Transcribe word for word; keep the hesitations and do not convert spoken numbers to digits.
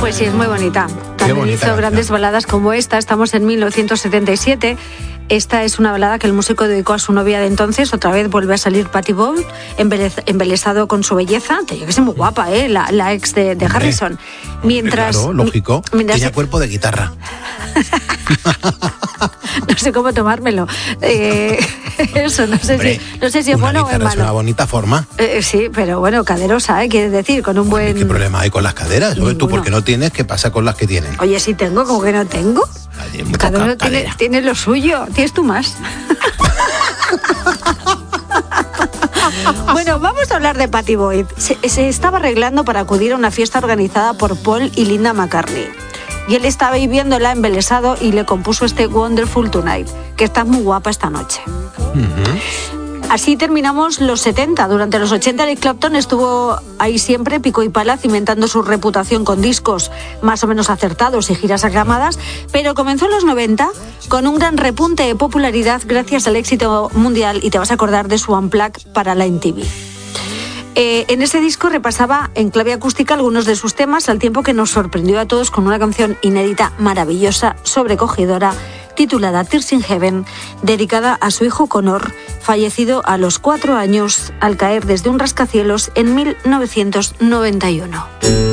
Pues sí, es muy bonita. También hizo canción. Grandes baladas como esta. Estamos en mil novecientos setenta y siete. Esta es una balada que el músico dedicó a su novia de entonces. Otra vez vuelve a salir Patti Boyd, embelesado con su belleza. Tenía que ser muy guapa, ¿eh? La, la ex de, de Harrison. Mientras, claro, lógico. Mientras, tenía cuerpo de guitarra. No sé cómo tomármelo. Eh, eso, no sé Hombre, si, no sé si es bueno o es malo. Es una bonita forma. Eh, sí, pero bueno, caderosa, ¿eh? Quiere decir, con un buen... ¿Qué problema hay con las caderas? Ninguno. Tú, porque no tienes, ¿qué pasa con las que tienen? Oye, si tengo, ¿cómo que no tengo? Cada uno tiene, tiene lo suyo. ¿Tienes tú más? Bueno, vamos a hablar de Patti Boyd. Se, se estaba arreglando para acudir a una fiesta organizada por Paul y Linda McCartney. Y él estaba ahí viéndola embelesado y le compuso este Wonderful Tonight, que está muy guapa esta noche. Uh-huh. Así terminamos los setenta. Durante los ochenta Eric Clapton estuvo ahí siempre, pico y pala, cimentando su reputación con discos más o menos acertados y giras aclamadas, pero comenzó en los noventa con un gran repunte de popularidad gracias al éxito mundial, y te vas a acordar de su Unplugged para la M T V. Eh, en ese disco repasaba en clave acústica algunos de sus temas, al tiempo que nos sorprendió a todos con una canción inédita, maravillosa, sobrecogedora, titulada Tears in Heaven, dedicada a su hijo Connor, fallecido a los cuatro años al caer desde un rascacielos en mil novecientos noventa y uno.